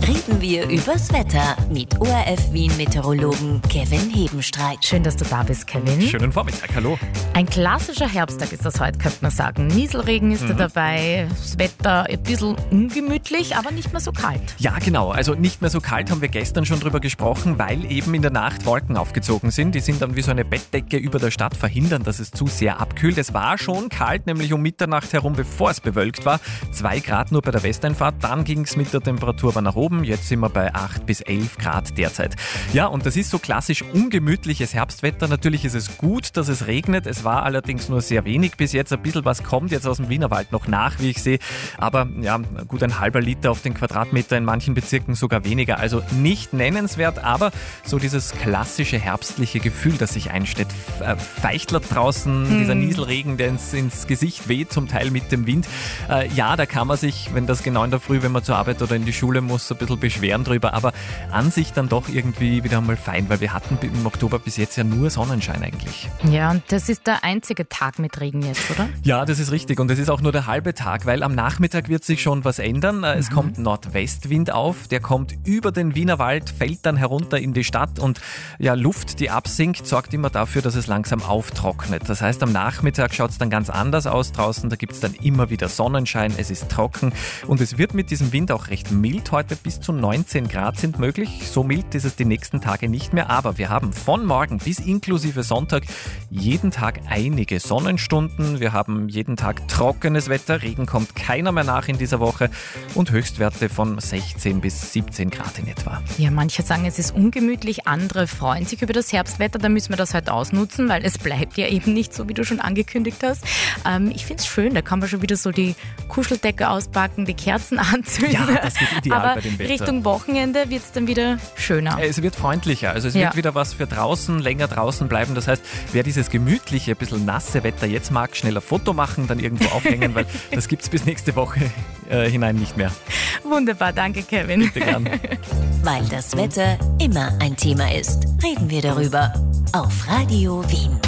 reden wir übers Wetter mit ORF Wien Meteorologen Kevin Hebenstreit. Schön, dass du da bist, Kevin. Schönen Vormittag, hallo. Ein klassischer Herbsttag ist das heute, könnte man sagen. Nieselregen ist da dabei, das Wetter ein bisschen ungemütlich, aber nicht mehr so kalt. Ja, genau. Also nicht mehr so kalt, haben wir gestern schon drüber gesprochen, weil eben in der Nacht Wolken aufgezogen sind. Die sind dann wie so eine Bettdecke über der Stadt, verhindern, dass es zu sehr abkühlt. Es war schon kalt, nämlich um Mitternacht herum, bevor es bewölkt war. 2 Grad nur bei der Westeinfahrt. Dann ging es mit der Temperatur aber nach oben. Jetzt sind wir bei 8 bis 11 Grad derzeit. Ja, und das ist so klassisch ungemütliches Herbstwetter. Natürlich ist es gut, dass es regnet. Es war allerdings nur sehr wenig bis jetzt. Ein bisschen was kommt jetzt aus dem Wienerwald noch nach, wie ich sehe. Aber ja, gut ein halber Liter auf den Quadratmeter, in manchen Bezirken sogar weniger. Also nicht nennenswert, aber so dieses klassische herbstliche Gefühl, das sich einstellt. Feichtler draußen, dieser Nieselregen, der ins Gesicht weht, zum Teil mit dem Wind. Ja, da kann man sich, wenn das genau in der Früh, wenn man zur Arbeit oder in die Schule muss, ein bisschen beschweren drüber. Aber an sich dann doch irgendwie wieder einmal fein, weil wir hatten im Oktober bis jetzt ja nur Sonnenschein eigentlich. Ja, und das ist der einzige Tag mit Regen jetzt, oder? Ja, das ist richtig. Und es ist auch nur der halbe Tag, weil am Nachmittag wird sich schon was ändern. Es kommt Nordwestwind auf, der kommt über den Wienerwald, fällt dann herunter in die Stadt und ja, Luft, die absinkt, sorgt immer dafür, dass es langsam auftrocknet. Das heißt, am Nachmittag schaut es dann ganz anders aus draußen. Da gibt es dann immer wieder Sonnenschein, es ist trocken und es wird mit diesem Wind auch recht mild. Heute bis zu 19 Grad sind möglich. So mild ist es die nächsten Tage nicht mehr, aber wir haben von morgen bis inklusive Sonntag jeden Tag einige Sonnenstunden. Wir haben jeden Tag trockenes Wetter, Regen kommt keiner mehr nach in dieser Woche und Höchstwerte von 16 bis 17 Grad in etwa. Ja, manche sagen, es ist ungemütlich, andere freuen sich über das Herbstwetter, da müssen wir das halt ausnutzen, weil es bleibt ja eben nicht so, wie du schon angekündigt hast. Ich finde es schön, da kann man schon wieder so die Kuscheldecke auspacken, die Kerzen anzünden. Ja, das wird ideal aber bei dem Wetter. Richtung Wochenende wird es dann wieder schöner. Es wird freundlicher, also es wird wieder was für draußen, länger draußen bleiben. Das heißt, wer dieses gemütliche, ein bisschen nasse Wetter jetzt mag, schnell ein Foto machen, dann irgendwo aufhängen, weil das gibt es bis nächste Woche hinein nicht mehr. Wunderbar, danke Kevin. Bitte gern. Weil das Wetter immer ein Thema ist, reden wir darüber auf Radio Wien.